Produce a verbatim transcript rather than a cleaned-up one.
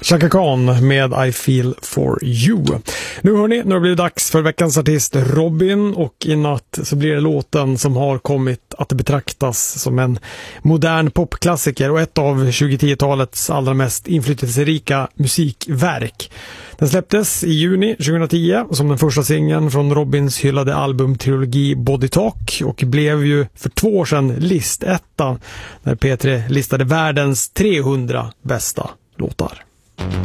Chaka Khan med I Feel For You. Nu hörni, nu har det blivit dags för veckans artist Robin, och i natt så blir det låten som har kommit att betraktas som en modern popklassiker och ett av tjugohundratalets allra mest inflytelserika musikverk. Den släpptes i juni tjugohundratio som den första singeln från Robins hyllade albumtrilogi Body Talk och blev ju för två år sedan listetta när P tre listade världens trehundra bästa låtar.